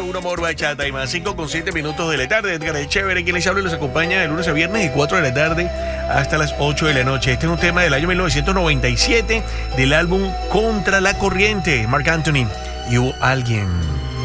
Puro Amor, Bachata y más. 5:07 de la tarde. Edgar el Chévere, quien les habla y los acompaña de lunes a viernes de 4 de la tarde hasta las 8 de la noche. Este es un tema del año 1997 del álbum Contra la Corriente. Marc Anthony y Hubo Alguien.